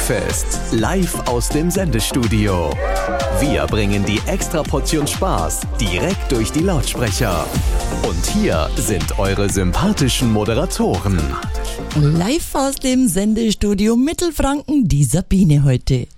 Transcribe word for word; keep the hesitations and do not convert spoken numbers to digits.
Bergfest, live aus dem Sendestudio. Wir bringen die extra Portion Spaß direkt durch die Lautsprecher. Und hier sind eure sympathischen Moderatoren. Live aus dem Sendestudio Mittelfranken, die Sabine heute.